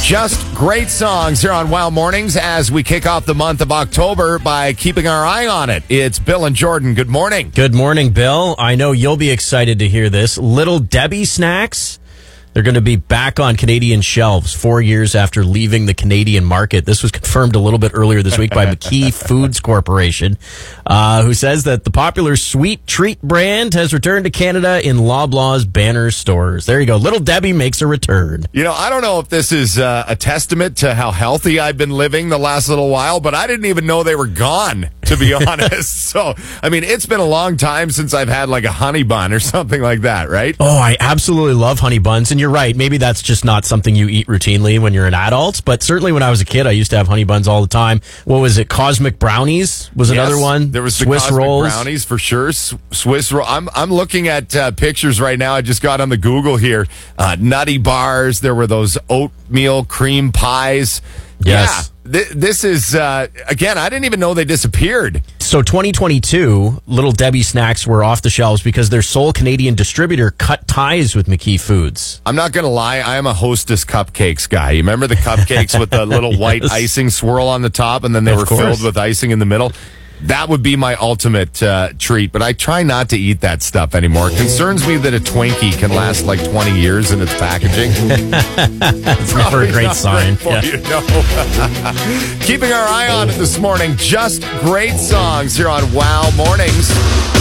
Just great songs here on Wow Mornings as we kick off the month of October by keeping our eye on it. It's Bill and Jordan. Good morning. Good morning, Bill. I know you'll be excited to hear this. Little Debbie snacks, they're going to be back on Canadian shelves 4 years after leaving the Canadian market. This was confirmed a little bit earlier this week by McKee Foods Corporation, who says that the popular sweet treat brand has returned to Canada in Loblaws banner stores. There you go. Little Debbie makes a return. You know, I don't know if this is a testament to how healthy I've been living the last little while, but I didn't even know they were gone, to be honest. So, I mean, it's been a long time since I've had like a honey bun or something like that, right? Oh, I absolutely love honey buns. And you're right. Maybe that's just not something you eat routinely when you're an adult. But certainly when I was a kid, I used to have honey buns all the time. What was it? Cosmic brownies was another one. There was the Swiss Cosmic rolls. brownies for sure. Swiss roll. I'm looking at pictures right now. I just got on the Google here. Nutty bars. There were those oatmeal cream pies. Yes. Yeah. This is, again, I didn't even know they disappeared. So 2022, Little Debbie snacks were off the shelves because their sole Canadian distributor cut ties with McKee Foods. I'm not going to lie. I am a Hostess cupcakes guy. You remember the cupcakes with the little white icing swirl on the top and then they were filled with icing in the middle? That would be my ultimate treat, but I try not to eat that stuff anymore. It concerns me that a Twinkie can last like 20 years in its packaging. It's never a great sign. Great you, no. Keeping our eye on it this morning. Just great songs here on Wow Mornings.